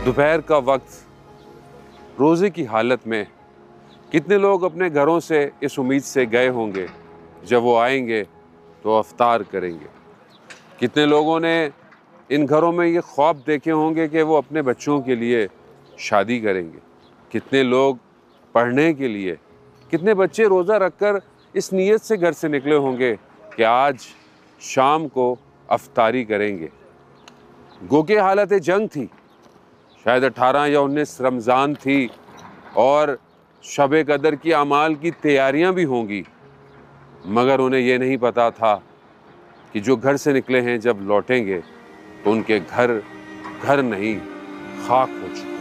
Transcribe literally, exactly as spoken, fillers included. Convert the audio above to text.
दोपहर का वक्त रोज़े की हालत में कितने लोग अपने घरों से इस उम्मीद से गए होंगे जब वो आएंगे तो अफ्तार करेंगे। कितने लोगों ने इन घरों में ये ख्वाब देखे होंगे कि वो अपने बच्चों के लिए शादी करेंगे। कितने लोग पढ़ने के लिए, कितने बच्चे रोज़ा रखकर इस नीयत से घर से निकले होंगे कि आज शाम को अफ्तारी करेंगे। गो के हालत जंग थी, शायद अठारह या उन्नीस रमज़ान थी और शब कदर की अमाल की तैयारियां भी होंगी, मगर उन्हें ये नहीं पता था कि जो घर से निकले हैं जब लौटेंगे तो उनके घर घर नहीं खाक हो चुके।